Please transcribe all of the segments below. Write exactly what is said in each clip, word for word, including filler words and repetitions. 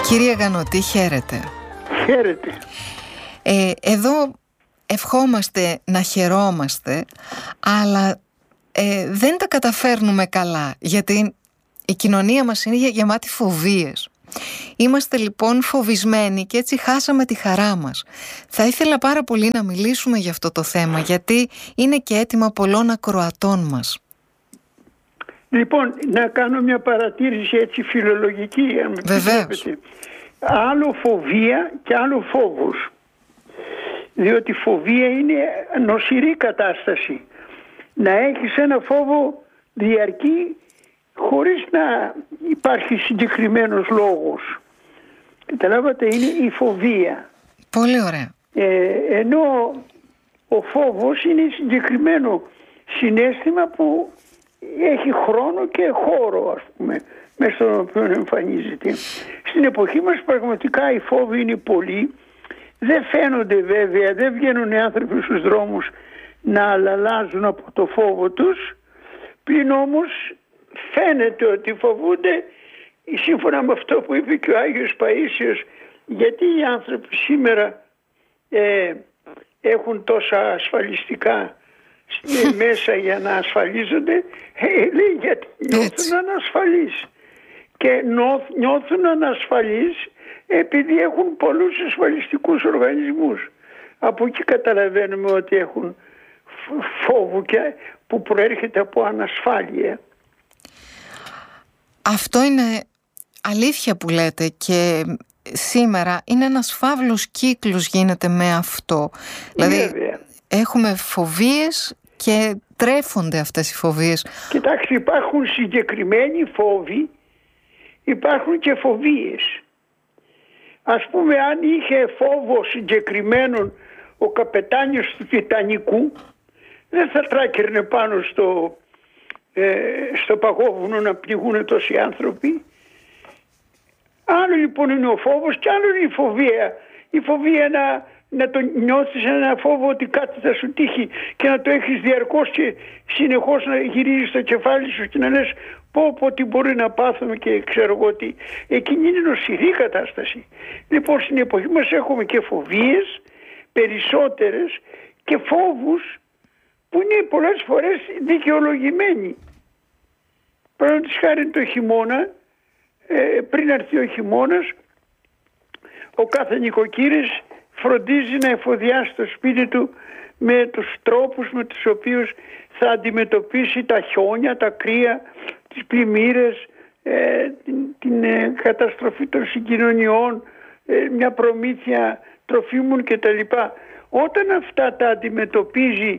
Κύριε Γανωτή, χαίρετε. Χαίρετε. Ε, εδώ ευχόμαστε να χαιρόμαστε, αλλά ε, δεν τα καταφέρνουμε καλά, γιατί η κοινωνία μας είναι γεμάτη φοβίες. Είμαστε λοιπόν φοβισμένοι και έτσι χάσαμε τη χαρά μας. Θα ήθελα πάρα πολύ να μιλήσουμε για αυτό το θέμα, γιατί είναι και αίτημα πολλών ακροατών μας. Λοιπόν, να κάνω μια παρατήρηση έτσι φιλολογική, αν με επιτρέπετε. Άλλο φοβία και άλλο φόβος. Διότι φοβία είναι νοσηρή κατάσταση. Να έχεις ένα φόβο διαρκή χωρίς να υπάρχει συγκεκριμένος λόγος. Καταλάβατε, είναι η φοβία. Πολύ ωραία. Ε, ενώ ο φόβος είναι συγκεκριμένο συναίσθημα που έχει χρόνο και χώρο, ας πούμε, μέσα στον οποίο εμφανίζεται. Στην εποχή μας πραγματικά οι φόβοι είναι πολλοί. Δεν φαίνονται βέβαια, δεν βγαίνουν οι άνθρωποι στους δρόμους να αλλάζουν από το φόβο τους. Πλην όμως φαίνεται ότι φοβούνται, σύμφωνα με αυτό που είπε και ο Άγιος Παΐσιος, γιατί οι άνθρωποι σήμερα ε, έχουν τόσα ασφαλιστικά μέσα για να ασφαλίζονται, ε, λέει γιατί νιώθουν ανασφαλείς. Και νιώθουν ανασφαλείς επειδή έχουν πολλούς ασφαλιστικούς οργανισμούς. Από εκεί καταλαβαίνουμε ότι έχουν φόβο και που προέρχεται από ανασφάλεια. Αυτό είναι αλήθεια που λέτε, και σήμερα είναι ένας φαύλος κύκλος γίνεται με αυτό. Δηλαδή Βέβαια. Έχουμε φοβίες και τρέφονται αυτές οι φοβίες. Κοιτάξτε, υπάρχουν συγκεκριμένοι φόβοι, υπάρχουν και φοβίες. Ας πούμε, αν είχε φόβο συγκεκριμένον ο καπετάνιος του Τιτανικού, δεν θα τράκερνε πάνω στο, ε, στο παγόβουνο να πληγούν τόσοι άνθρωποι. Άλλο λοιπόν είναι ο φόβος και άλλο είναι η φοβία. Η φοβία να, να το νιώθεις ένα φόβο ότι κάτι θα σου τύχει και να το έχεις διαρκώς και συνεχώς να γυρίζεις το κεφάλι σου και να λες πω πω τι μπορεί να πάθουμε και ξέρω εγώ τι. Εκείνη είναι νοσηρή κατάσταση. Λοιπόν, στην εποχή μας έχουμε και φοβίες περισσότερες και φόβους που είναι πολλές φορές δικαιολογημένοι. Παραδείγματος χάρη το χειμώνα, ε, πριν έρθει ο χειμώνας, ο κάθε νοικοκύρης φροντίζει να εφοδιάσει το σπίτι του με τους τρόπους με τους οποίους θα αντιμετωπίσει τα χιόνια, τα κρύα, τις πλημμύρες, ε, την, την ε, καταστροφή των συγκοινωνιών, ε, μια προμήθεια τροφίμων κτλ. Όταν αυτά τα αντιμετωπίζει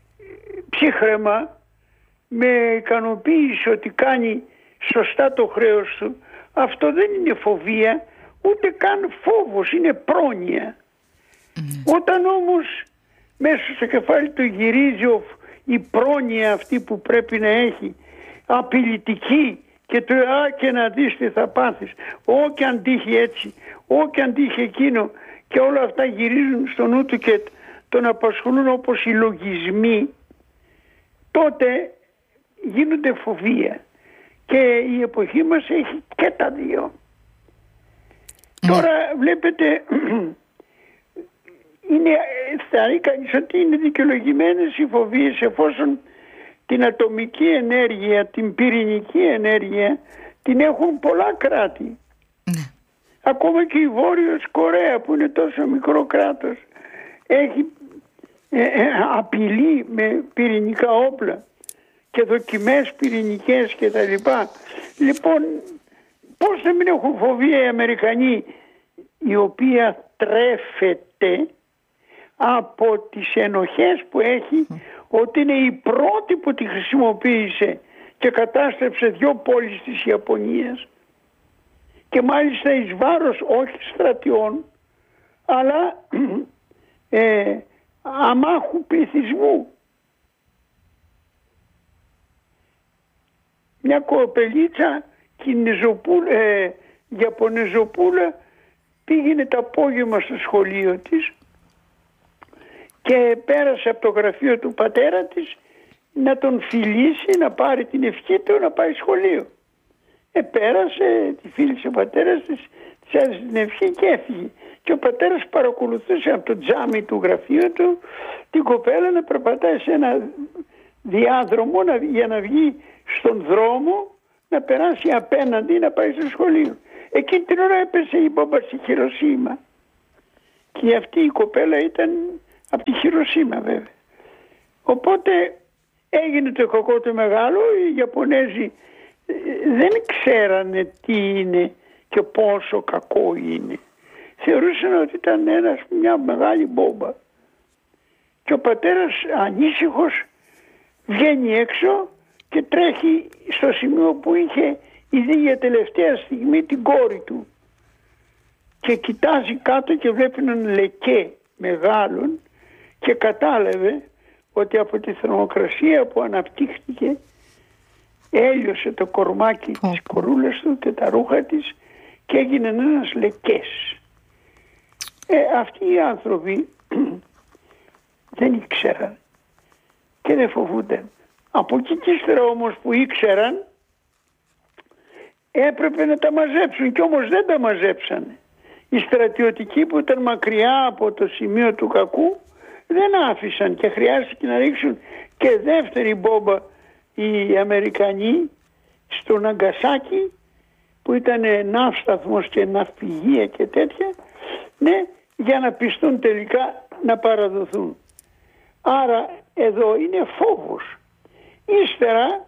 ψύχραιμα, με ικανοποίηση ότι κάνει σωστά το χρέος του, αυτό δεν είναι φοβία, ούτε καν φόβος, είναι πρόνοια. Mm. Όταν όμως μέσα στο κεφάλι του γυρίζει η πρόνοια αυτή που πρέπει να έχει, απειλητική, και το α και να δεις τι θα πάθεις, ό και αν τύχει έτσι, ό και αν τύχει εκείνο, και όλα αυτά γυρίζουν στο νου του και τον απασχολούν όπως οι λογισμοί, τότε γίνονται φοβία. Και η εποχή μας έχει και τα δύο. Mm. Τώρα βλέπετε, είναι, θα λέει κανείς ότι είναι δικαιολογημένες οι φοβίες εφόσον την ατομική ενέργεια, την πυρηνική ενέργεια την έχουν πολλά κράτη. Mm. Ακόμα και η Βόρειος Κορέα που είναι τόσο μικρό κράτος έχει ε, ε, απειλή με πυρηνικά όπλα και δοκιμές πυρηνικές και τα λοιπά. Λοιπόν, πώς δεν μην έχουν φοβία οι Αμερικανοί, η οποία τρέφεται από τις ενοχές που έχει, mm. ότι είναι η πρώτη που τη χρησιμοποίησε και κατάστρεψε δύο πόλεις της Ιαπωνίας, και μάλιστα εις βάρος όχι στρατιών αλλά ε, αμάχου πληθυσμού. Μια κοπελίτσα κινεζοπούλα, ε, Ιαπωνεζοπούλα πήγαινε το απόγευμα στο σχολείο της και πέρασε από το γραφείο του πατέρα της να τον φιλήσει, να πάρει την ευχή του να πάει σχολείο. Επέρασε, τη φίλησε ο πατέρας της, της έδωσε την ευχή και έφυγε. Και ο πατέρας παρακολουθούσε από το τζάμι του γραφείου του την κοπέλα να περπατάει σε ένα διάδρομο να, για να βγει στον δρόμο, να περάσει απέναντι να πάει στο σχολείο. Εκείνη την ώρα έπεσε η μπόμπα στη Χειροσίμα. Και αυτή η κοπέλα ήταν από τη Χειροσίμα βέβαια. Οπότε έγινε το κακό το μεγάλο. Οι Ιαπωνέζοι δεν ξέρανε τι είναι και πόσο κακό είναι. Θεωρούσαν ότι ήταν ένας, μια μεγάλη μπόμπα. Και ο πατέρας ανήσυχος βγαίνει έξω και τρέχει στο σημείο που είχε ήδη για τελευταία στιγμή την κόρη του. Και κοιτάζει κάτω και βλέπει έναν λεκέ μεγάλον και κατάλαβε ότι από τη θερμοκρασία που αναπτύχθηκε έλειωσε το κορμάκι oh. της κορούλας του και τα ρούχα της και έγινε ένας λεκές. Ε, αυτοί οι άνθρωποι δεν ήξεραν και δεν φοβούνταν. Από εκεί και ύστερα όμως που ήξεραν έπρεπε να τα μαζέψουν και όμως δεν τα μαζέψανε. Οι στρατιωτικοί που ήταν μακριά από το σημείο του κακού δεν άφησαν και χρειάστηκε να ρίξουν και δεύτερη μπόμπα οι Αμερικανοί στο Ναγκασάκι που ήταν ναύσταθμος και ναυπηγεία και τέτοια, ναι, για να πιστούν τελικά να παραδοθούν. Άρα εδώ είναι φόβος. Ύστερα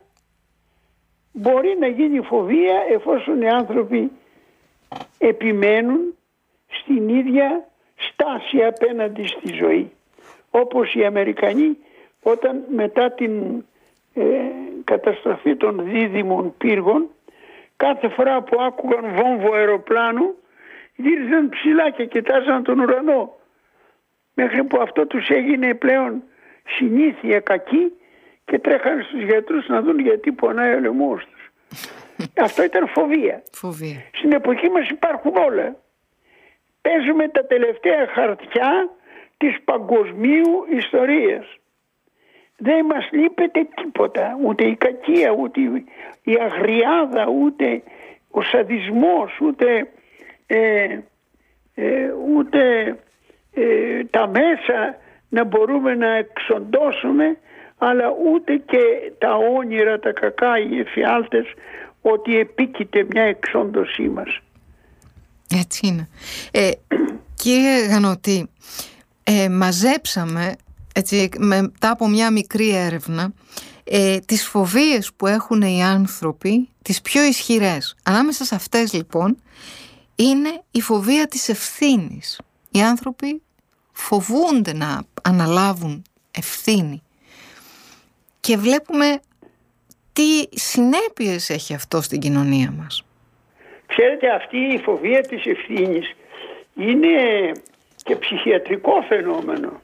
μπορεί να γίνει φοβία εφόσον οι άνθρωποι επιμένουν στην ίδια στάση απέναντι στη ζωή. Όπως οι Αμερικανοί όταν μετά την ε, καταστροφή των δίδυμων πύργων κάθε φορά που άκουγαν βόμβο αεροπλάνου γύριζαν ψηλά και κοιτάζαν τον ουρανό μέχρι που αυτό τους έγινε πλέον συνήθεια κακή και τρέχανε στους γιατρούς να δουν γιατί πονάει ο λαιμός τους. Αυτό ήταν φοβία. Φοβία. Στην εποχή μας υπάρχουν όλα. Παίζουμε τα τελευταία χαρτιά της παγκοσμίου ιστορίας. Δεν μας λείπεται τίποτα, ούτε η κακία, ούτε η αγριάδα, ούτε ο σαδισμός, ούτε, ε, ε, ούτε ε, τα μέσα να μπορούμε να εξοντώσουμε, αλλά ούτε και τα όνειρα, τα κακά, οι εφιάλτες, ότι επίκειται μια εξόντωσή μας. Έτσι είναι. Ε, κύριε Γανωτή, ε, μαζέψαμε έτσι, μετά από μια μικρή έρευνα ε, τις φοβίες που έχουν οι άνθρωποι, τις πιο ισχυρές. Ανάμεσα σε αυτές λοιπόν είναι η φοβία της ευθύνης. Οι άνθρωποι φοβούνται να αναλάβουν ευθύνη και βλέπουμε τι συνέπειες έχει αυτό στην κοινωνία μας. Ξέρετε, αυτή η φοβία της ευθύνης είναι και ψυχιατρικό φαινόμενο.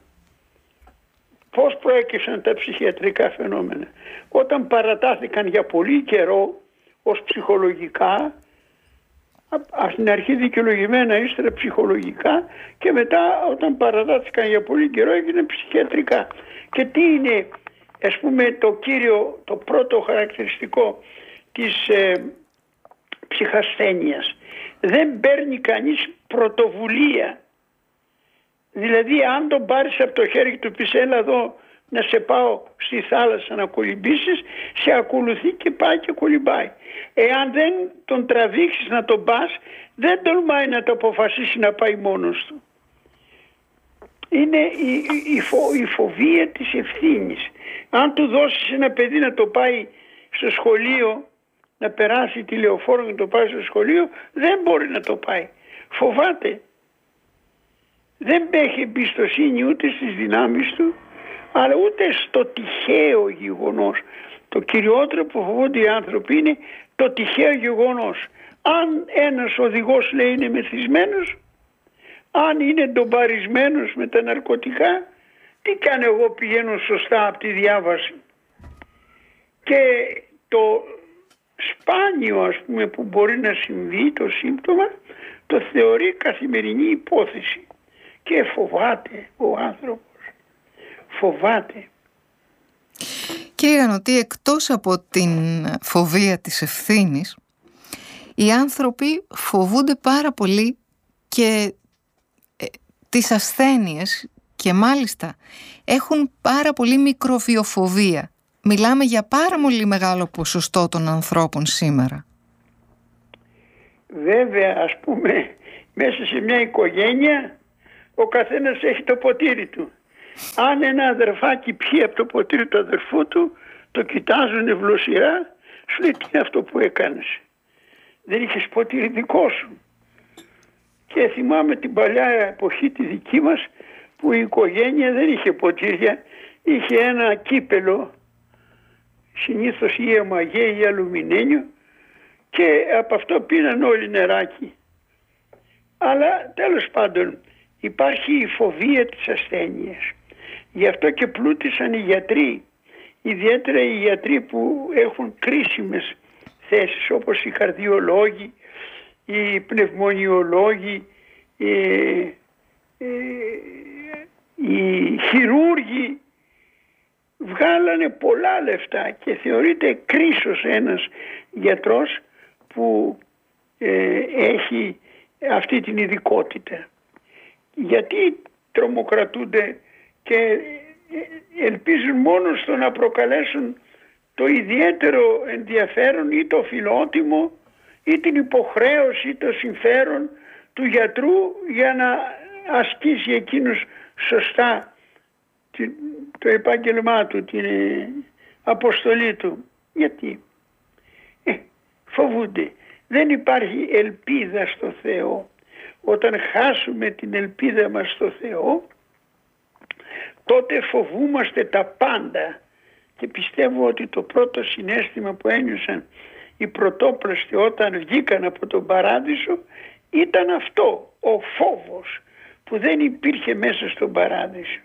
Πώς προέκυψαν τα ψυχιατρικά φαινόμενα? Όταν παρατάθηκαν για πολύ καιρό ως ψυχολογικά, στην αρχή δικαιολογημένα, ύστερα ψυχολογικά, και μετά όταν παρατάθηκαν για πολύ καιρό έγινε ψυχιατρικά. Και τι είναι, ας πούμε, το κύριο, το πρώτο χαρακτηριστικό της ε, ψυχασθένειας? Δεν παίρνει κανείς πρωτοβουλία. Δηλαδή αν τον πάρεις από το χέρι και του πεις έλα εδώ να σε πάω στη θάλασσα να κολυμπήσεις, σε ακολουθεί και πάει και κολυμπάει. Εάν δεν τον τραβήξεις να τον πας, δεν τολμάει να το αποφασίσει να πάει μόνος του. Είναι η, η, φο, η φοβία της ευθύνης. Αν του δώσεις ένα παιδί να το πάει στο σχολείο, να περάσει τη λεωφόρο και να το πάει στο σχολείο, δεν μπορεί να το πάει. Φοβάται. Δεν έχει εμπιστοσύνη ούτε στις δυνάμεις του, αλλά ούτε στο τυχαίο γεγονός. Το κυριότερο που φοβούνται οι άνθρωποι είναι το τυχαίο γεγονός. Αν ένας οδηγός λέει είναι μεθυσμένος, αν είναι ντομπαρισμένος με τα ναρκωτικά, τι κάνω εγώ, πηγαίνω σωστά από τη διάβαση? Και το σπάνιο, ας πούμε, που μπορεί να συμβεί το σύμπτωμα, το θεωρεί καθημερινή υπόθεση. Και φοβάται ο άνθρωπος. Φοβάται. Κύριε Γανωτή, εκτός από την φοβία της ευθύνης, οι άνθρωποι φοβούνται πάρα πολύ και ε, τις ασθένειες και μάλιστα έχουν πάρα πολύ μικροβιοφοβία. Μιλάμε για πάρα πολύ μεγάλο ποσοστό των ανθρώπων σήμερα. Βέβαια, ας πούμε, μέσα σε μια οικογένεια ο καθένας έχει το ποτήρι του. Αν ένα αδερφάκι πιει από το ποτήρι του αδερφού του, το κοιτάζουν ευλοσιρά, σου λέει τι είναι αυτό που έκανες. Δεν είχες ποτήρι δικό σου. Και θυμάμαι την παλιά εποχή τη δική μας που η οικογένεια δεν είχε ποτήρια, είχε ένα κύπελο, συνήθως ή αμαγέ ή αλουμινένιο, και από αυτό πίναν όλοι νεράκι. Αλλά τέλος πάντων υπάρχει η φοβία της ασθένειας. Γι' αυτό και πλούτησαν οι γιατροί, ιδιαίτερα οι γιατροί που έχουν κρίσιμες θέσεις όπως οι καρδιολόγοι, οι πνευμονιολόγοι, οι, οι, οι χειρούργοι. Βγάλανε πολλά λεφτά και θεωρείται κρίσος ένας γιατρός που ε, έχει αυτή την ειδικότητα. Γιατί τρομοκρατούνται και ελπίζουν μόνο στο να προκαλέσουν το ιδιαίτερο ενδιαφέρον ή το φιλότιμο ή την υποχρέωση ή το συμφέρον του γιατρού για να ασκήσει εκείνος σωστά το επάγγελμά του, την αποστολή του. Γιατί ε, φοβούνται. Δεν υπάρχει ελπίδα στο Θεό. Όταν χάσουμε την ελπίδα μας στο Θεό, τότε φοβούμαστε τα πάντα. Και πιστεύω ότι το πρώτο συναίσθημα που ένιωσαν οι πρωτόπλαστοι όταν βγήκαν από τον Παράδεισο ήταν αυτό, ο φόβος που δεν υπήρχε μέσα στον Παράδεισο.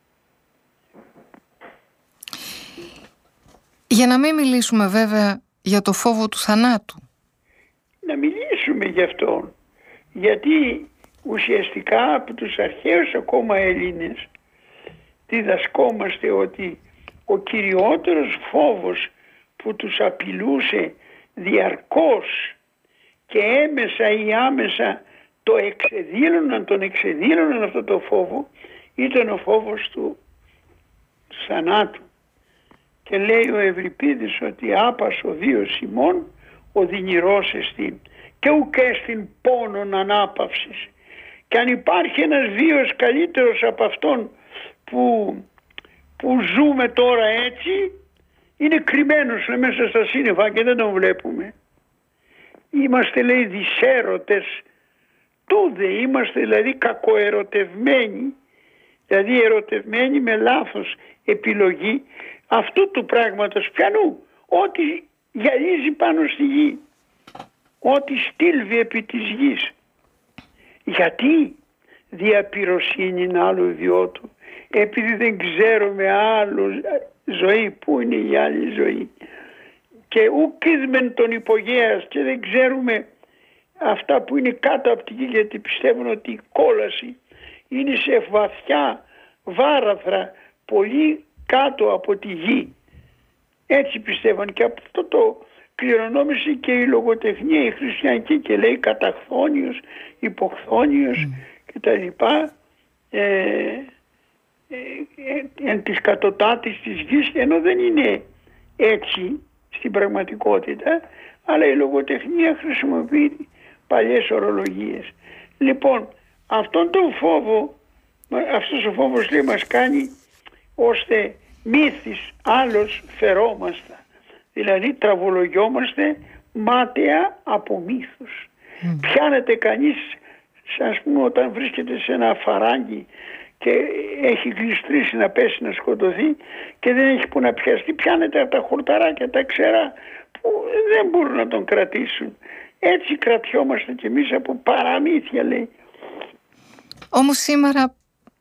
Για να μην μιλήσουμε βέβαια για το φόβο του θανάτου. Να μιλήσουμε γι' αυτό. Γιατί ουσιαστικά από τους αρχαίους ακόμα Έλληνες διδασκόμαστε ότι ο κυριότερος φόβος που τους απειλούσε διαρκώς και έμεσα ή άμεσα το εξεδήλωναν, τον εξεδήλωναν αυτό το φόβο, ήταν ο φόβος του θανάτου. Και λέει ο Ευρυπίδης ότι άπας ο βίος ημών οδυνηρός εστίν και ουκ στην πόνον ανάπαυσης. Και αν υπάρχει ένας βίος καλύτερος από αυτόν που, που ζούμε τώρα έτσι, είναι κρυμμένος μέσα στα σύννεφα και δεν τον βλέπουμε. Είμαστε, λέει, δυσέρωτες τούδε, είμαστε δηλαδή κακοερωτευμένοι, δηλαδή ερωτευμένοι με λάθος επιλογή αυτού του πράγματος πιανού, ό,τι γυαλίζει πάνω στη γη, ό,τι στήλβει επί της γης. Γιατί διαπυροσύνη άλλου ιδιώτου, επειδή δεν ξέρουμε άλλο ζωή, που είναι η άλλη ζωή, και ουκίδμεν τον υπογέας, και δεν ξέρουμε αυτά που είναι κάτω από τη γη, γιατί πιστεύουν ότι η κόλαση είναι σε βαθιά βάραθρα πολύ κάτω από τη γη. Έτσι πιστεύαν, και από αυτό το κληρονόμησε και η λογοτεχνία η χριστιανική και λέει καταχθόνιος, υποχθόνιος mm. και τα λοιπά ε, ε, ε, εν της κατωτάτης της γης, ενώ δεν είναι έτσι στην πραγματικότητα, αλλά η λογοτεχνία χρησιμοποιεί παλιές ορολογίες. Λοιπόν, αυτόν τον φόβο, αυτός ο φόβος λέει μας κάνει ώστε μύθις άλλος φερόμαστε, δηλαδή τραβολογιόμαστε μάταια από μύθους. Mm. Πιάνεται κανείς, ας πούμε, όταν βρίσκεται σε ένα φαράγγι και έχει γλιστρήσει να πέσει να σκοτωθεί και δεν έχει που να πιαστεί, πιάνεται από τα χορταράκια, τα ξερά που δεν μπορούν να τον κρατήσουν. Έτσι κρατιόμαστε κι εμείς από παραμύθια, λέει. Όμως σήμερα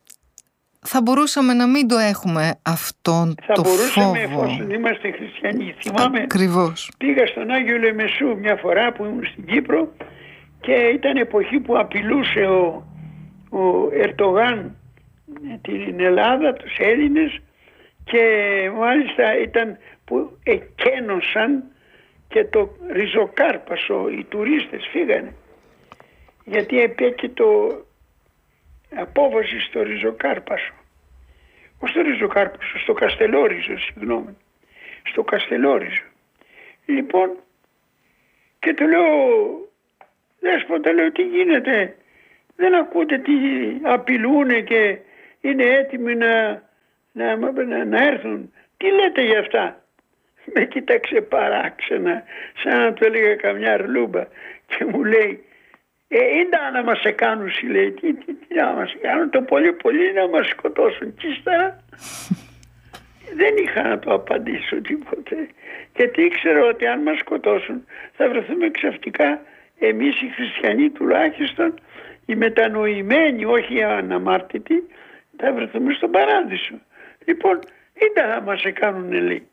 θα μπορούσαμε να μην το έχουμε αυτόν θα το φόβο. Θα μπορούσαμε, εφόσον είμαστε χριστιανοί. Θυμάμαι, ακριβώς, πήγα στον Άγιο Λεμεσού μια φορά που ήμουν στην Κύπρο και ήταν εποχή που απειλούσε ο, ο Ερτογάν την Ελλάδα, τους Έλληνες, και μάλιστα ήταν που εκένωσαν και το ριζοκάρπασο, οι τουρίστες φύγανε γιατί επέκει το απόβαση στο ριζοκάρπασο, όχι στο ριζοκάρπασο, στο καστελόριζο, συγγνώμη, στο καστελόριζο. Λοιπόν, και του λέω, Δέσποτα, λέω, τι γίνεται, δεν ακούτε τι απειλούνε και είναι έτοιμοι να, να, να, να έρθουν, τι λέτε για αυτά? Με κοίταξε παράξενα, σαν να του έλεγα καμιά ρλούμπα και μου λέει, ε, είναι να μας σε κάνουν, λέει, τι, τι, τι να μας κάνουν, το πολύ πολύ να μας σκοτώσουν. Και ύστερα δεν είχα να το απαντήσω τίποτε, γιατί ήξερα ότι αν μας σκοτώσουν θα βρεθούμε ξαφνικά εμείς οι χριστιανοί, τουλάχιστον οι μετανοημένοι, όχι οι αναμάρτητοι, θα βρεθούμε στον παράδεισο. Λοιπόν, είναι να μας σε κάνουν, λέει.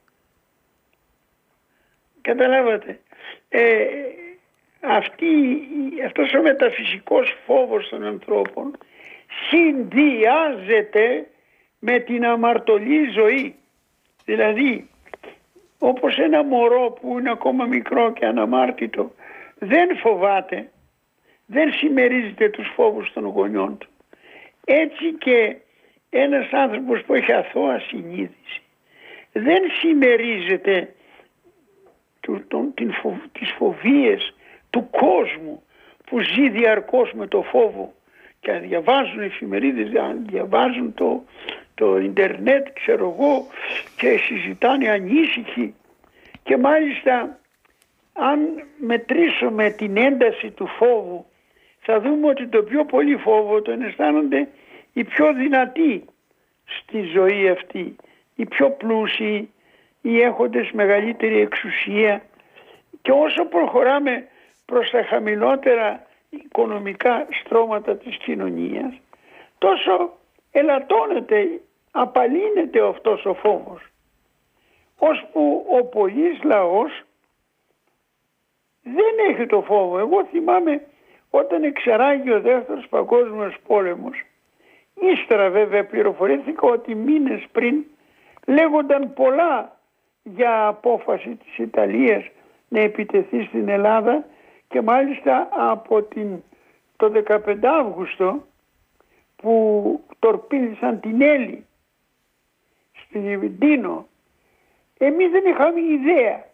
Καταλάβατε, ε, αυτή, αυτός ο μεταφυσικός φόβος των ανθρώπων συνδυάζεται με την αμαρτωλή ζωή. Δηλαδή, όπως ένα μωρό που είναι ακόμα μικρό και αναμάρτητο δεν φοβάται, δεν συμμερίζεται τους φόβους των γονιών του, έτσι και ένας άνθρωπος που έχει αθώα συνείδηση δεν συμμερίζεται του, τον, την φοβ, τις φοβίες του κόσμου που ζει διαρκώς με το φόβο και αν διαβάζουν εφημερίδες, αν διαβάζουν το, το ίντερνετ, ξέρω εγώ, και συζητάνε ανήσυχοι, και μάλιστα αν μετρήσουμε την ένταση του φόβου θα δούμε ότι το πιο πολύ φόβο τον αισθάνονται οι πιο δυνατοί στη ζωή αυτή, οι πιο πλούσιοι, οι έχοντες μεγαλύτερη εξουσία, και όσο προχωράμε προς τα χαμηλότερα οικονομικά στρώματα της κοινωνίας τόσο ελαττώνεται, απαλύνεται αυτός ο φόβος, ώσπου ο πολύς λαός δεν έχει το φόβο. Εγώ θυμάμαι όταν εξεράγει ο δεύτερος παγκόσμιος πόλεμος, ύστερα βέβαια πληροφορήθηκα ότι μήνες πριν λέγονταν πολλά για απόφαση της Ιταλίας να επιτεθεί στην Ελλάδα, και μάλιστα από την, το δεκαπέντε Αύγουστο που τορπίλησαν την Έλλη στην Τίνο, εμείς δεν είχαμε ιδέα.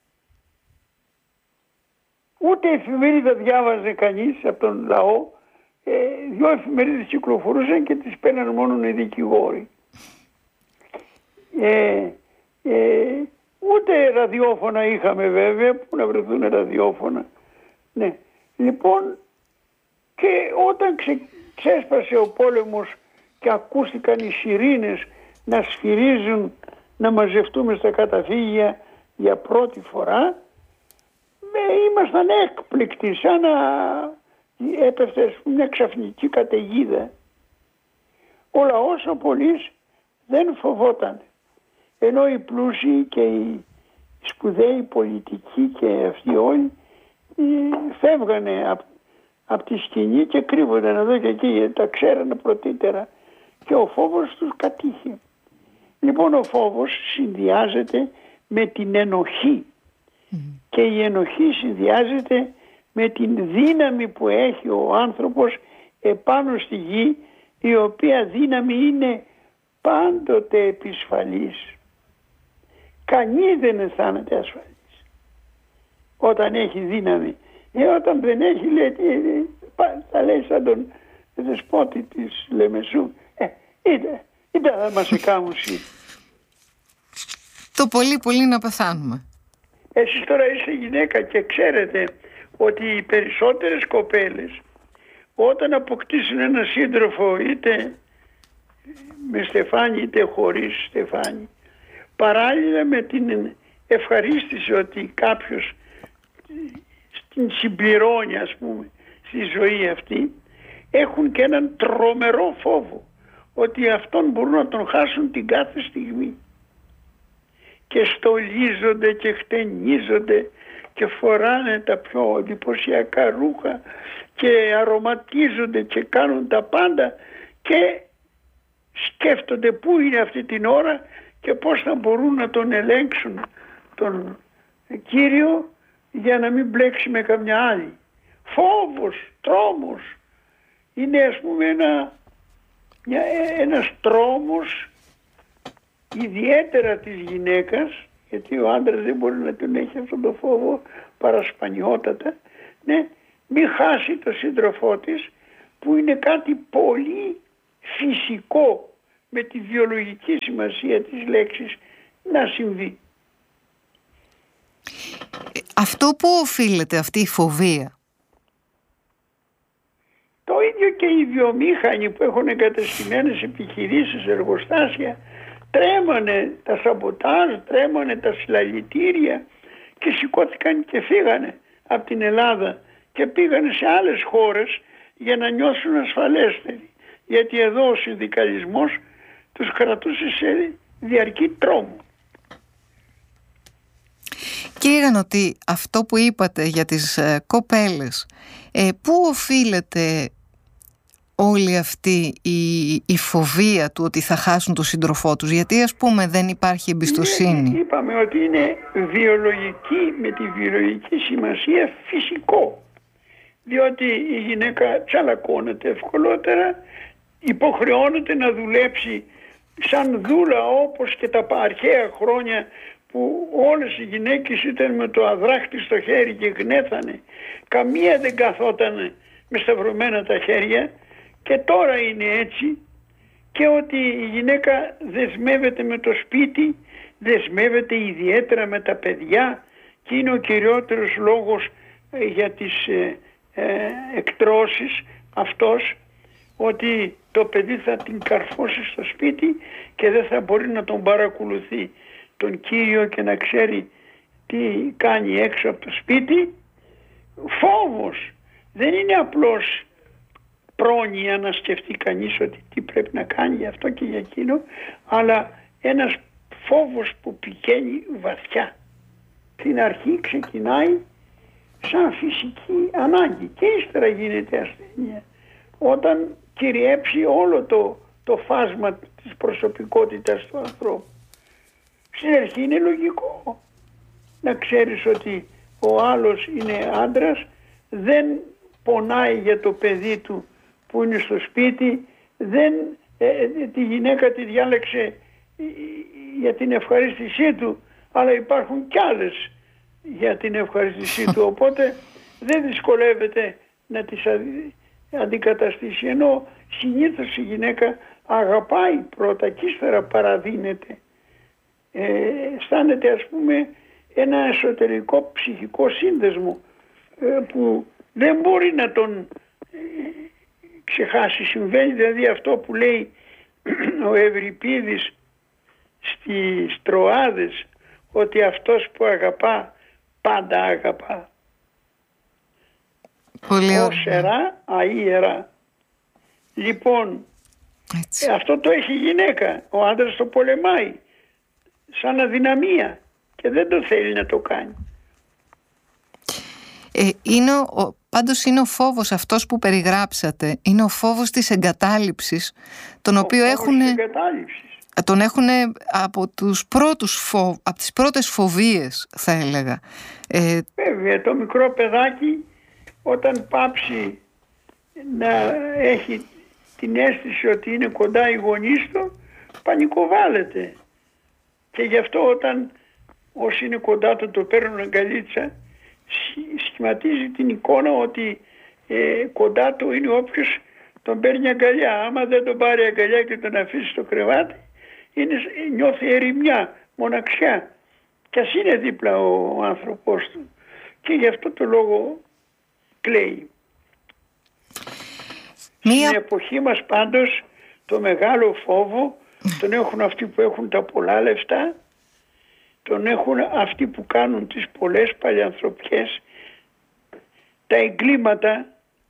Ούτε εφημερίδα διάβαζε κανείς από τον λαό. Ε, δυο εφημερίδες κυκλοφορούσαν και τις παίρναν μόνο οι δικηγόροι. Ε, ε, ούτε ραδιόφωνα είχαμε βέβαια, που να βρεθούν ραδιόφωνα. Ναι. Λοιπόν, και όταν ξε, ξέσπασε ο πόλεμος και ακούστηκαν οι σιρήνες να σφυρίζουν, να μαζευτούμε στα καταφύγια για πρώτη φορά, με, ήμασταν έκπληκτοι, σαν να έπεφτε μια ξαφνική καταιγίδα. Ο λαός ο πολύς δεν φοβόταν, ενώ οι πλούσιοι και οι σπουδαίοι πολιτικοί και αυτοί όλοι φεύγανε από απ τη σκηνή και κρύβονταν εδώ και εκεί, γιατί τα ξέρανε πρωτήτερα και ο φόβος τους κατήχε. Λοιπόν, ο φόβος συνδυάζεται με την ενοχή mm. και η ενοχή συνδυάζεται με την δύναμη που έχει ο άνθρωπος επάνω στη γη, η οποία δύναμη είναι πάντοτε επισφαλής. Κανείς δεν αισθάνεται ασφαλής όταν έχει δύναμη. Ε, όταν δεν έχει, λέει, θα λέει σαν τον δεσπότη της Λεμεσού, ε, είτε, είτε θα μας εκάμουσει. Το πολύ πολύ να πεθάνουμε. Εσείς τώρα είστε γυναίκα και ξέρετε ότι οι περισσότερες κοπέλες όταν αποκτήσουν ένα σύντροφο, είτε με στεφάνι είτε χωρίς στεφάνι, παράλληλα με την ευχαρίστηση ότι κάποιος την συμπληρώνει, ας πούμε, στη ζωή αυτή, έχουν και έναν τρομερό φόβο ότι αυτόν μπορούν να τον χάσουν την κάθε στιγμή, και στολίζονται και χτενίζονται και φοράνε τα πιο εντυπωσιακά ρούχα και αρωματίζονται και κάνουν τα πάντα και σκέφτονται πού είναι αυτή την ώρα και πώς θα μπορούν να τον ελέγξουν τον Κύριο για να μην μπλέξει με καμιά άλλη. Φόβος, τρόμος είναι ας πούμε ένα, μια, ένας τρόμος ιδιαίτερα της γυναίκας, γιατί ο άντρας δεν μπορεί να τον έχει αυτόν τον φόβο παρασπανιότατα, ναι, μην χάσει το σύντροφό της, που είναι κάτι πολύ φυσικό με τη βιολογική σημασία της λέξης να συμβεί. Αυτό που οφείλεται αυτή η φοβία? Το ίδιο και οι βιομήχανοι που έχουν εγκατεστημένες επιχειρήσεις, εργοστάσια, τρέμανε τα σαμποτάζ, τρέμανε τα συλλαλητήρια και σηκώθηκαν και φύγανε από την Ελλάδα και πήγανε σε άλλες χώρες για να νιώσουν ασφαλέστεροι. Γιατί εδώ ο συνδικαλισμός τους κρατούσε σε διαρκή τρόμο. Κύριε Γανωτή, αυτό που είπατε για τις ε, κοπέλες, ε, πού οφείλεται όλη αυτή η, η φοβία του ότι θα χάσουν τον σύντροφό τους? Γιατί ας πούμε δεν υπάρχει εμπιστοσύνη. Είναι, είπαμε ότι είναι βιολογική, με τη βιολογική σημασία φυσικό. Διότι η γυναίκα τσαλακώνεται ευκολότερα, υποχρεώνεται να δουλέψει σαν δούλα, όπως και τα αρχαία χρόνια που όλες οι γυναίκες ήταν με το αδράχτη στο χέρι και γνέθανε. Καμία δεν καθότανε με σταυρωμένα τα χέρια, και τώρα είναι έτσι, και ότι η γυναίκα δεσμεύεται με το σπίτι, δεσμεύεται ιδιαίτερα με τα παιδιά, και είναι ο κυριότερος λόγος για τις ε, ε, εκτρώσεις αυτός, ότι το παιδί θα την καρφώσει στο σπίτι και δεν θα μπορεί να τον παρακολουθεί τον κύριο και να ξέρει τι κάνει έξω από το σπίτι. Φόβος, δεν είναι απλώς πρόνοια να σκεφτεί κανείς ότι τι πρέπει να κάνει για αυτό και για εκείνο, αλλά ένας φόβος που πηγαίνει βαθιά. Στην αρχή ξεκινάει σαν φυσική ανάγκη και ύστερα γίνεται ασθένεια, όταν κυριέψει όλο το, το φάσμα της προσωπικότητας του ανθρώπου. Στην αρχή είναι λογικό να ξέρεις ότι ο άλλος είναι άντρας, δεν πονάει για το παιδί του που είναι στο σπίτι, δεν, ε, ε, τη γυναίκα τη διάλεξε για την ευχαρίστησή του, αλλά υπάρχουν κι άλλες για την ευχαρίστησή του, οπότε δεν δυσκολεύεται να τις αντικαταστήσει, ενώ συνήθως η γυναίκα αγαπάει πρώτα και ύστερα παραδίνεται. Ε, αισθάνεται ας πούμε ένα εσωτερικό ψυχικό σύνδεσμο ε, που δεν μπορεί να τον ε, ξεχάσει. Συμβαίνει δηλαδή αυτό που λέει ο Ευρυπίδης στις Τροάδες, ότι αυτός που αγαπά πάντα αγαπά. Πολύ ωραία. Όσερα αΐερα. Λοιπόν, ε, αυτό το έχει η γυναίκα. Ο άντρας το πολεμάει σαν αδυναμία και δεν το θέλει να το κάνει. Ε, είναι ο, πάντως είναι ο φόβος αυτός που περιγράψατε, είναι ο φόβος της εγκατάλειψης, τον ο οποίο έχουν, τον έχουν από, τους πρώτους φο, από τις πρώτες φοβίες, θα έλεγα. Ε, Βέβαια, το μικρό παιδάκι όταν πάψει να έχει την αίσθηση ότι είναι κοντά οι γονείς του, πανικοβάλλεται. Και γι' αυτό όταν όσοι είναι κοντά του το παίρνουν αγκαλίτσα, σχηματίζει την εικόνα ότι ε, κοντά του είναι όποιος τον παίρνει αγκαλιά. Άμα δεν τον πάρει αγκαλιά και τον αφήσει στο κρεβάτι, είναι, νιώθει ερημιά, μοναξιά. Κι ας είναι δίπλα ο, ο άνθρωπός του. Και γι' αυτό το λόγο κλαίει. Μία... Στην εποχή μας πάντως το μεγάλο φόβο τον έχουν αυτοί που έχουν τα πολλά λεφτά, τον έχουν αυτοί που κάνουν τις πολλές παλιανθρωπιές. Τα εγκλήματα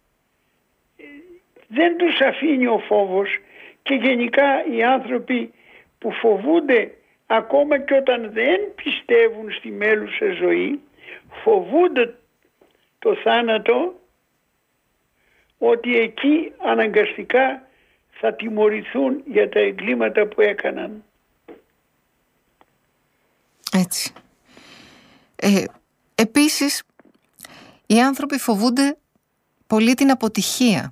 δεν τους αφήνει ο φόβος, και γενικά οι άνθρωποι που φοβούνται ακόμα και όταν δεν πιστεύουν στη μέλουσα ζωή, φοβούνται το θάνατο, ότι εκεί αναγκαστικά θα τιμωρηθούν για τα εγκλήματα που έκαναν. Έτσι. Ε, επίσης Οι άνθρωποι φοβούνται πολύ την αποτυχία.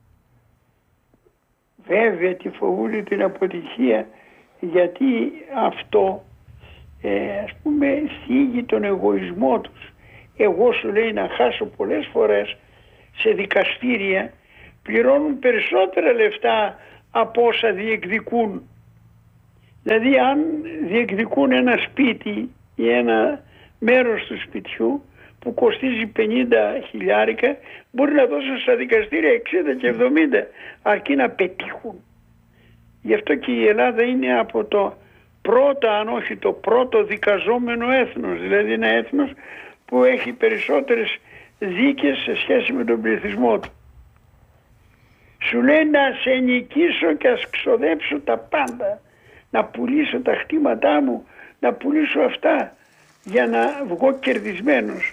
Βέβαια τη φοβούνται την αποτυχία, γιατί αυτό ε, ας πούμε θίγει τον εγωισμό τους. Εγώ σου λέει να χάσω πολλές φορές σε δικαστήρια, πληρώνουν περισσότερα λεφτά από όσα διεκδικούν. Δηλαδή αν διεκδικούν ένα σπίτι ή ένα μέρος του σπιτιού που κοστίζει πενήντα χιλιάρικα, μπορεί να δώσουν στα δικαστήρια εξήντα και εβδομήντα, αρκεί να πετύχουν. Γι' αυτό και η Ελλάδα είναι από το πρώτο, αν όχι το πρώτο δικαζόμενο έθνος, δηλαδή ένα έθνος που έχει περισσότερες δίκες σε σχέση με τον πληθυσμό του. Σου λέει να σε νικήσω και ας ξοδέψω τα πάντα, να πουλήσω τα χτήματά μου, να πουλήσω αυτά για να βγω κερδισμένος.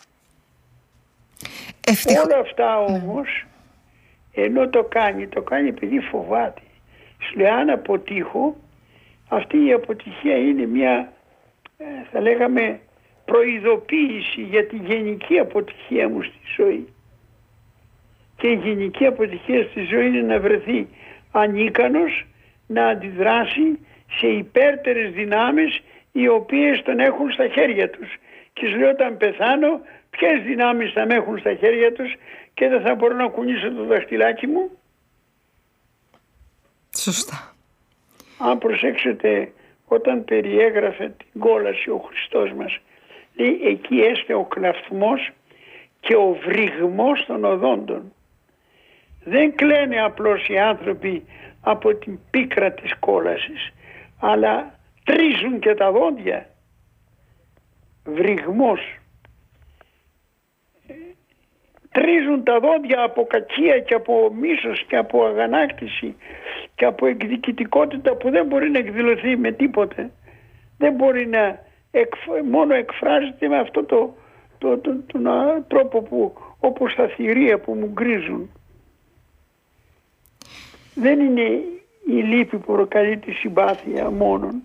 Ευτυχ... Όλα αυτά όμως, ενώ το κάνει, το κάνει επειδή φοβάται. Σου λέει αν αποτύχω, αυτή η αποτυχία είναι μια, θα λέγαμε, προειδοποίηση για τη γενική αποτυχία μου στη ζωή. Και η γενική αποτυχία στη ζωή είναι να βρεθεί ανίκανος να αντιδράσει σε υπέρτερες δυνάμεις οι οποίες τον έχουν στα χέρια τους. Και σου λέει όταν πεθάνω ποιες δυνάμεις θα με έχουν στα χέρια τους και δεν θα μπορώ να κουνήσω το δαχτυλάκι μου. Σωστά. Αν προσέξετε, όταν περιέγραφε την κόλαση ο Χριστός μας, λέει εκεί έστε ο κλαφμός και ο βρυγμός των οδόντων. Δεν κλαίνε απλώς οι άνθρωποι από την πίκρα της κόλασης, αλλά τρίζουν και τα δόντια. Βρυγμός. Τρίζουν τα δόντια από κακία και από μίσος και από αγανάκτηση και από εκδικητικότητα που δεν μπορεί να εκδηλωθεί με τίποτε. Δεν μπορεί να εκφ... μόνο εκφράζεται με αυτό το, το, το, το, το τρόπο που όπως τα θηρία που μου γκρίζουν. Δεν είναι η λύπη που προκαλεί τη συμπάθεια μόνον.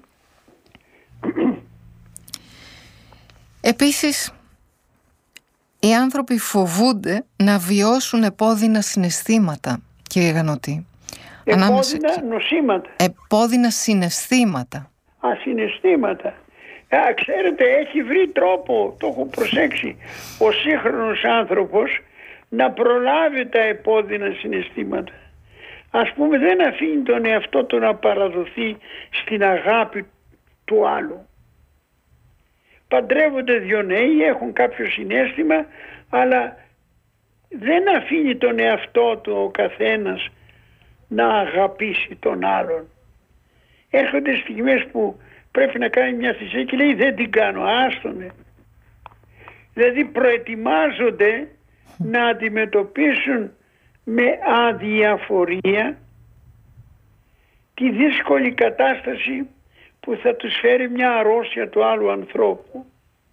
Επίσης, οι άνθρωποι φοβούνται να βιώσουν επώδυνα συναισθήματα, κύριε Γανωτή. Επώδυνα Ανάμεσα... νοσήματα. Επώδυνα συναισθήματα. Α, συναισθήματα. Α, ξέρετε, έχει βρει τρόπο, το έχω προσέξει, ο σύγχρονος άνθρωπος να προλάβει τα επώδυνα συναισθήματα. Ας πούμε δεν αφήνει τον εαυτό του να παραδοθεί στην αγάπη του άλλου. Παντρεύονται δύο νέοι, έχουν κάποιο συναίσθημα, αλλά δεν αφήνει τον εαυτό του ο καθένας να αγαπήσει τον άλλον. Έρχονται στιγμές που πρέπει να κάνει μια θυσία και λέει δεν την κάνω, άστονε. Δηλαδή προετοιμάζονται να αντιμετωπίσουν με αδιαφορία τη δύσκολη κατάσταση που θα τους φέρει μια αρρώστια του άλλου ανθρώπου.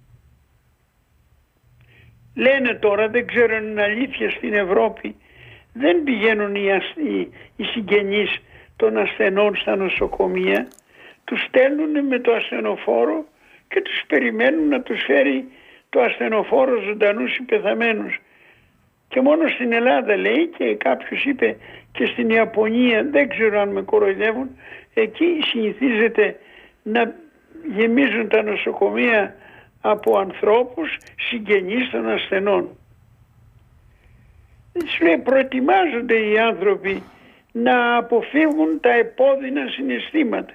Λένε τώρα, δεν ξέρω αν είναι αλήθεια, στην Ευρώπη δεν πηγαίνουν οι, οι, οι συγγενείς των ασθενών στα νοσοκομεία, τους στέλνουν με το ασθενοφόρο και τους περιμένουν να τους φέρει το ασθενοφόρο ζωντανούς ή πεθαμένους. Και μόνο στην Ελλάδα λέει, και κάποιος είπε και στην Ιαπωνία, δεν ξέρω αν με κοροϊδεύουν, εκεί συνηθίζεται να γεμίζουν τα νοσοκομεία από ανθρώπους συγγενείς των ασθενών. Σου λέει, προετοιμάζονται οι άνθρωποι να αποφύγουν τα επώδυνα συναισθήματα.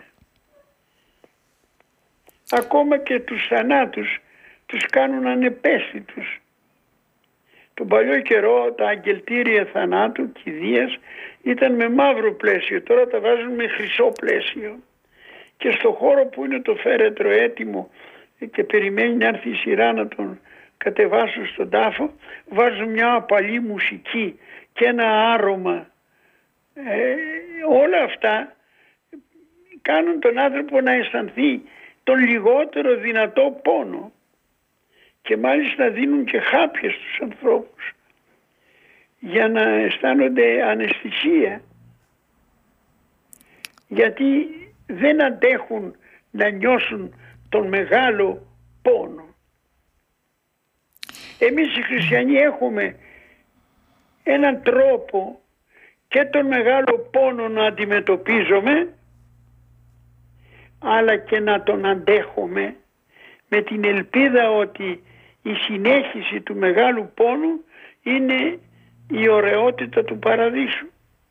Ακόμα και τους θανάτους τους κάνουν ανεπαίσθητους. Τον παλιό καιρό τα αγγελτήρια θανάτου, κηδείας, ήταν με μαύρο πλαίσιο, τώρα τα βάζουν με χρυσό πλαίσιο. Και στο χώρο που είναι το φέρετρο έτοιμο και περιμένει να έρθει η σειρά να τον κατεβάσουν στον τάφο, βάζουν μια απαλή μουσική και ένα άρωμα. Ε, όλα αυτά κάνουν τον άνθρωπο να αισθανθεί τον λιγότερο δυνατό πόνο. Και μάλιστα δίνουν και χάπια στους ανθρώπους για να αισθάνονται αναισθησία, γιατί δεν αντέχουν να νιώσουν τον μεγάλο πόνο. Εμείς οι χριστιανοί έχουμε έναν τρόπο και τον μεγάλο πόνο να αντιμετωπίζουμε, αλλά και να τον αντέχουμε με την ελπίδα ότι η συνέχιση του μεγάλου πόνου είναι η ωραιότητα του παραδείσου.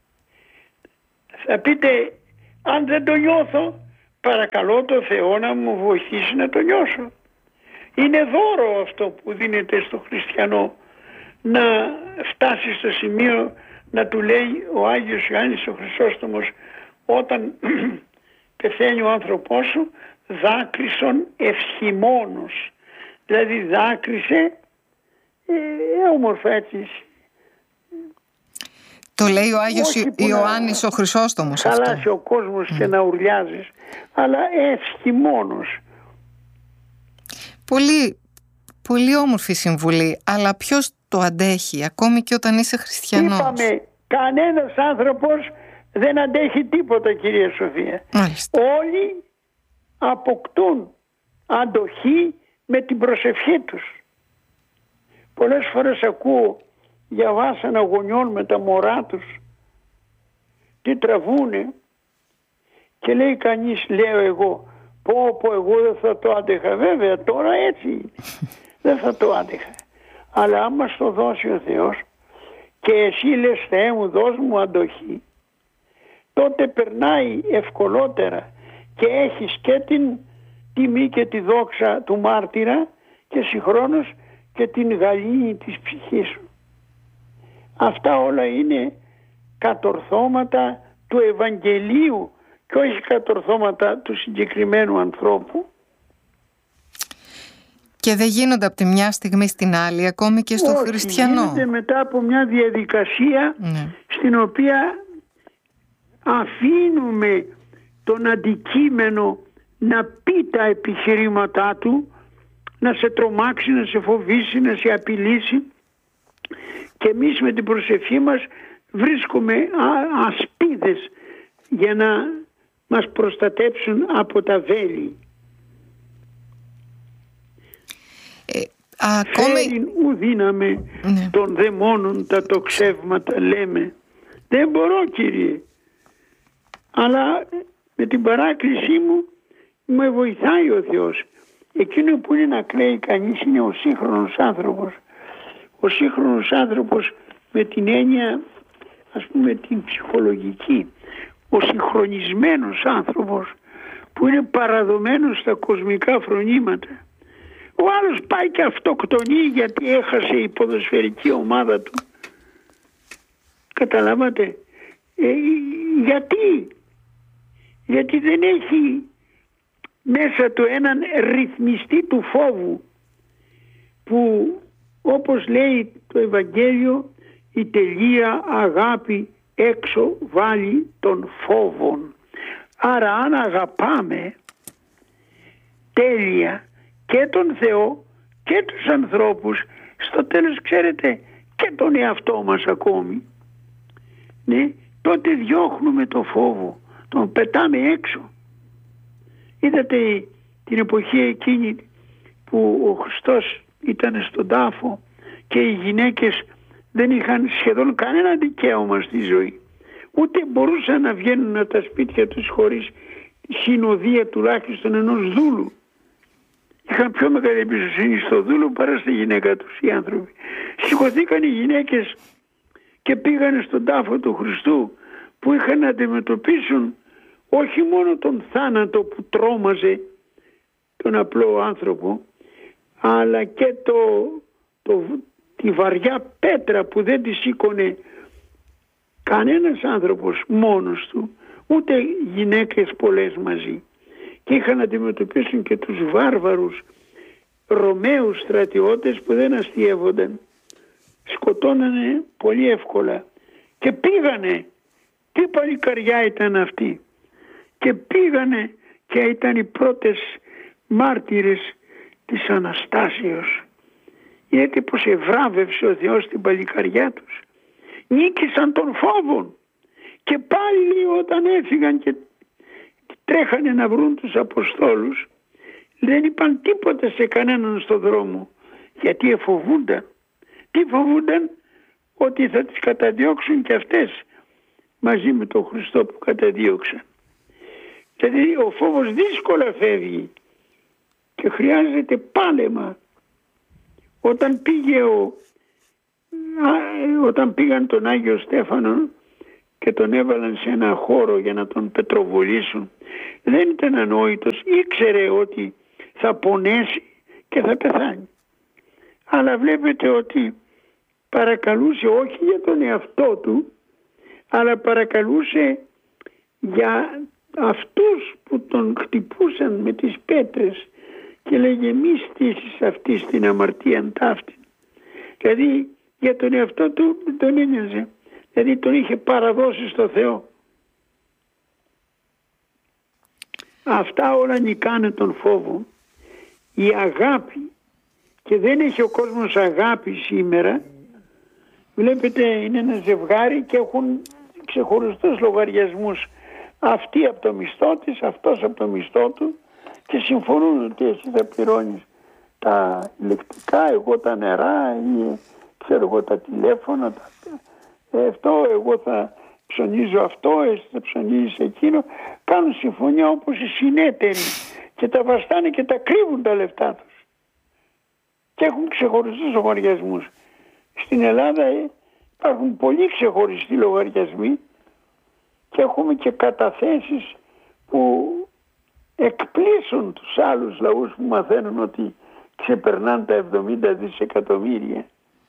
Θα πείτε, αν δεν το νιώθω, παρακαλώ το Θεό να μου βοηθήσει να το νιώσω. Είναι δώρο αυτό που δίνεται στο χριστιανό, να φτάσει στο σημείο να του λέει ο Άγιος Ιωάννης ο Χρυσόστομος, όταν πεθαίνει ο άνθρωπός σου, δάκρυσον ευσχημόνος. Δηλαδή δάκρυσε ε, όμορφα έτσι. Το λέει ο Άγιος Ιωάννης ο Χρυσόστομος αυτό. Χαλάσει ο κόσμος mm. και να ουρλιάζεις, αλλά ευσχημόνος. Πολύ, πολύ όμορφη συμβουλή, αλλά ποιος το αντέχει ακόμη και όταν είσαι χριστιανός? Είπαμε, κανένας άνθρωπος δεν αντέχει τίποτα, κυρία Σοφία. Μάλιστα. Όλοι αποκτούν αντοχή με την προσευχή τους. Πολλές φορές ακούω για βάσανα γονιών με τα μωρά τους τι τραβούνε και λέει κανείς, λέω εγώ, πω πω εγώ δεν θα το άντεχα. Βέβαια τώρα έτσι είναι. Δεν θα το άντεχα. Αλλά άμα στο δώσει ο Θεός και εσύ λες, Θεέ μου δώσ' μου αντοχή, τότε περνάει ευκολότερα και έχεις και την τιμή και τη δόξα του μάρτυρα και συγχρόνως και την γαλήνη της ψυχής σου. Αυτά όλα είναι κατορθώματα του Ευαγγελίου και όχι κατορθώματα του συγκεκριμένου ανθρώπου. Και δεν γίνονται από τη μια στιγμή στην άλλη, ακόμη και στο όχι, χριστιανό. Γίνονται μετά από μια διαδικασία ναι. στην οποία αφήνουμε τον αντικείμενο να πει τα επιχειρήματά του, να σε τρομάξει, να σε φοβήσει, να σε απειλήσει, και εμείς με την προσευχή μας βρίσκουμε ασπίδες για να μας προστατέψουν από τα βέλη. Ε, ακόμη... Φέρειν ου δύναμε ναι. των δαιμόνων τα τοξεύματα, λέμε. Δεν μπορώ, κύριε, αλλά με την παράκλησή μου με βοηθάει ο Θεός. Εκείνο που είναι να κλαίει κανείς είναι ο σύγχρονος άνθρωπος. Ο σύγχρονος άνθρωπος με την έννοια, ας πούμε, την ψυχολογική. Ο συγχρονισμένος άνθρωπος που είναι παραδομένος στα κοσμικά φρονήματα. Ο άλλος πάει και αυτοκτονεί γιατί έχασε η ποδοσφαιρική ομάδα του. Καταλάβατε. Ε, γιατί. Γιατί δεν έχει μέσα του έναν ρυθμιστή του φόβου που, όπως λέει το Ευαγγέλιο, η τελεία αγάπη έξω βάλει των φόβων. Άρα αν αγαπάμε τέλεια και τον Θεό και τους ανθρώπους, στο τέλος ξέρετε και τον εαυτό μας ακόμη, ναι, τότε διώχνουμε το φόβο, τον πετάμε έξω. Είδατε την εποχή εκείνη που ο Χριστός ήταν στον τάφο και οι γυναίκες δεν είχαν σχεδόν κανένα δικαίωμα στη ζωή. Ούτε μπορούσαν να βγαίνουν από τα σπίτια τους χωρίς συνοδεία τουλάχιστον ενός δούλου. Είχαν πιο μεγάλη εμπιστοσύνη στο δούλο παρά στη γυναίκα τους οι άνθρωποι. Σηκωθήκαν οι γυναίκες και πήγαν στον τάφο του Χριστού, που είχαν να αντιμετωπίσουν όχι μόνο τον θάνατο που τρόμαζε τον απλό άνθρωπο, αλλά και το, το, τη βαριά πέτρα που δεν τη σήκωνε κανένας άνθρωπος μόνος του, ούτε γυναίκες πολλές μαζί. Και είχαν να αντιμετωπίσουν και τους βάρβαρους Ρωμαίους στρατιώτες που δεν αστιεύονταν. Σκοτώνανε πολύ εύκολα. Και πήγανε. Τι παλικαριά ήταν αυτή. Και πήγανε και ήταν οι πρώτες μάρτυρες της Αναστάσεως. Γιατί πως ευράβευσε ο Θεός την παλικαριά τους. Νίκησαν τον φόβο. Και πάλι λέει, όταν έφυγαν και τρέχανε να βρουν τους Αποστόλους, δεν είπαν τίποτα σε κανέναν στον δρόμο, Γιατί εφοβούνταν. Τι φοβούνταν? Ότι θα τις καταδιώξουν και αυτές μαζί με τον Χριστό που καταδίωξαν. Δηλαδή ο φόβος δύσκολα φεύγει και χρειάζεται πάλεμα. Όταν πήγε ο, όταν πήγαν τον Άγιο Στέφανο και τον έβαλαν σε ένα χώρο για να τον πετροβολήσουν, δεν ήταν ανόητος, ήξερε ότι θα πονέσει και θα πεθάνει. Αλλά βλέπετε ότι παρακαλούσε όχι για τον εαυτό του, αλλά παρακαλούσε για αυτούς που τον χτυπούσαν με τις πέτρες και λέγε μη στήσεις αυτή στην αμαρτία ταύτη. Δηλαδή για τον εαυτό του τον ένοιαζε, δηλαδή τον είχε παραδώσει στο Θεό. Αυτά όλα νικάνε τον φόβο. Η αγάπη, και δεν έχει ο κόσμος αγάπη σήμερα. Βλέπετε είναι ένα ζευγάρι και έχουν ξεχωριστούς λογαριασμούς. Αυτή από το μισθό της, αυτός από το μισθό του, και συμφωνούν ότι εσύ θα πληρώνεις τα ηλεκτρικά, εγώ τα νερά ή ξέρω εγώ τα τηλέφωνα, τα... αυτό εγώ θα ψωνίζω αυτό, εσύ θα ψωνίζεις εκείνο. Κάνουν συμφωνία όπως οι συνέτεροι και τα βαστάνε και τα κρύβουν τα λεφτά τους και έχουν ξεχωριστούς λογαριασμούς. Στην Ελλάδα υπάρχουν πολύ ξεχωριστοί λογαριασμοί και έχουμε και καταθέσεις που εκπλήσουν τους άλλους λαούς που μαθαίνουν ότι ξεπερνάνε τα εβδομήντα δισεκατομμύρια.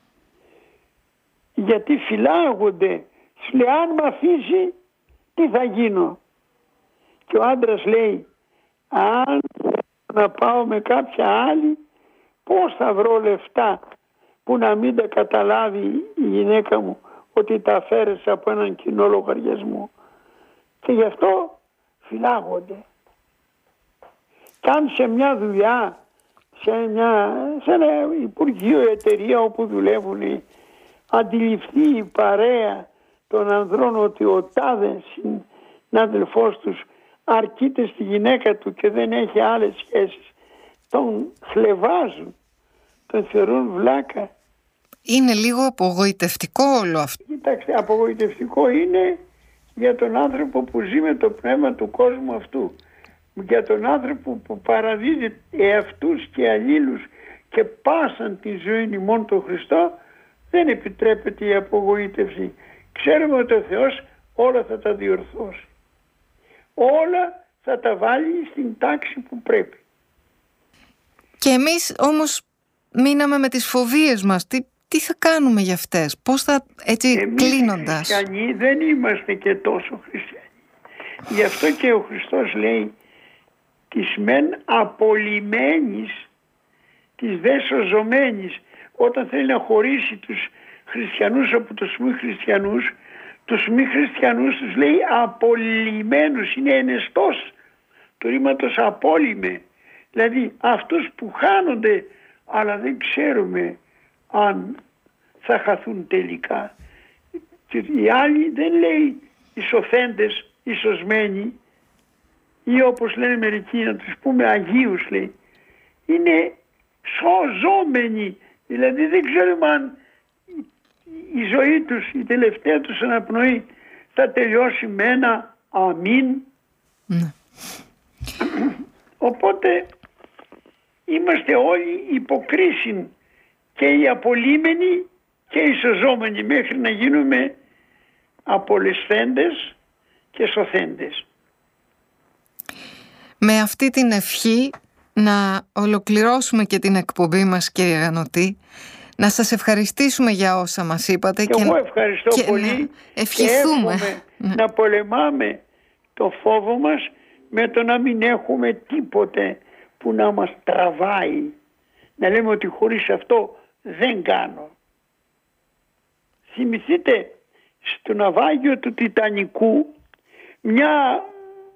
Γιατί φυλάγονται. Σου λέει αν με αφήσει τι θα γίνω. Και ο άντρας λέει αν να πάω με κάποια άλλη πώς θα βρω λεφτά που να μην τα καταλάβει η γυναίκα μου ότι τα αφαίρεσε από έναν κοινό λογαριασμό. Και γι' αυτό φυλάγονται. Και αν σε μια δουλειά, σε, μια, σε ένα υπουργείο, εταιρεία όπου δουλεύουν, αντιληφθεί η παρέα των ανδρών ότι ο τάδε συνάδελφός τους αρκείται στη γυναίκα του και δεν έχει άλλες σχέσεις, τον χλεβάζουν, τον θεωρούν βλάκα. Είναι λίγο απογοητευτικό όλο αυτό. Κοιτάξτε, απογοητευτικό είναι για τον άνθρωπο που ζει με το πνεύμα του κόσμου αυτού. Για τον άνθρωπο που παραδίδει εαυτούς και αλλήλους και πάσαν τη ζωή ημών τον Χριστό, δεν επιτρέπεται η απογοήτευση. Ξέρουμε ότι ο Θεός όλα θα τα διορθώσει. Όλα θα τα βάλει στην τάξη που πρέπει. Και εμείς όμως μείναμε με τις φοβίες μας. Τι, τι θα κάνουμε για αυτές, πώς θα, έτσι εμείς κλείνοντας. Εμείς χριστιανοί δεν είμαστε και τόσο χριστιανοί. Γι' αυτό και ο Χριστός λέει της μεν απολυμένης, της δε σωζωμένης. Όταν θέλει να χωρίσει τους χριστιανούς από τους μη χριστιανούς, τους μη χριστιανούς τους λέει απολυμένους, είναι ενεστός του ρήματος απόλυμε. Δηλαδή αυτούς που χάνονται αλλά δεν ξέρουμε αν θα χαθούν τελικά. Και οι άλλοι δεν λέει οι σωθέντες, οι σωσμένοι, ή όπως λένε μερικοί να τους πούμε αγίους, λέει. Είναι σωζόμενοι, δηλαδή δεν ξέρουμε αν η ζωή τους, η τελευταία τους αναπνοή θα τελειώσει με ένα αμήν. Ναι. Οπότε είμαστε όλοι υποκρίσιν, και οι απολύμενοι και οι σωζόμενοι, μέχρι να γίνουμε απολεσθέντες και σωθέντες. Με αυτή την ευχή να ολοκληρώσουμε και την εκπομπή μας, κύριε Γανωτή. Να σας ευχαριστήσουμε για όσα μας είπατε. Και, και εγώ ευχαριστώ και πολύ. Να ευχηθούμε. Και να πολεμάμε το φόβο μας με το να μην έχουμε τίποτε που να μας τραβάει. Να λέμε ότι χωρίς αυτό δεν κάνω. Θυμηθείτε στο ναυάγιο του Τιτανικού μια...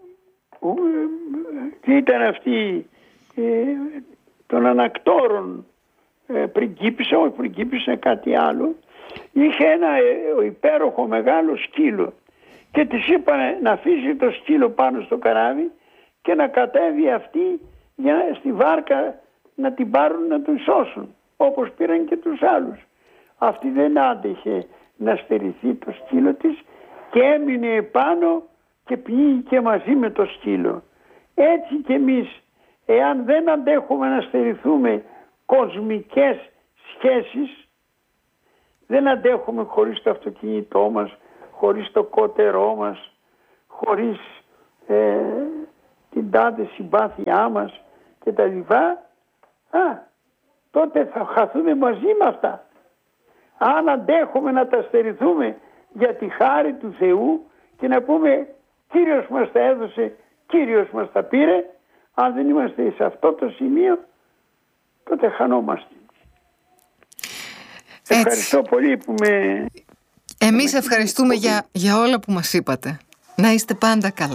Τι ήταν αυτή ε, των ανακτόρων ε, πριγκίπισσα, όχι πριγκίπισσα, κάτι άλλο, είχε ένα ε, υπέροχο μεγάλο σκύλο και της είπανε να αφήσει το σκύλο πάνω στο καράβι και να κατέβει αυτή για, στη βάρκα να την πάρουν να τον σώσουν. όπως πήραν και τους άλλους. Αυτή δεν άντεχε να στερηθεί το σκύλο της και έμεινε επάνω και πνίγηκε μαζί με το σκύλο. Έτσι και εμείς, εάν δεν αντέχουμε να στερηθούμε κοσμικές σχέσεις, δεν αντέχουμε χωρίς το αυτοκίνητό μας, χωρίς το κότερό μας, χωρίς ε, την τάδε συμπάθειά μας και τα λοιπά, α, τότε θα χαθούμε μαζί με αυτά. Αν αντέχουμε να τα στερηθούμε για τη χάρη του Θεού και να πούμε Κύριος μας τα έδωσε, Κύριος μας τα πήρε, αν δεν είμαστε σε αυτό το σημείο, τότε χανόμαστε. Έτσι. Ευχαριστώ πολύ που με... Εμείς ευχαριστούμε για, για όλα που μας είπατε. Να είστε πάντα καλά.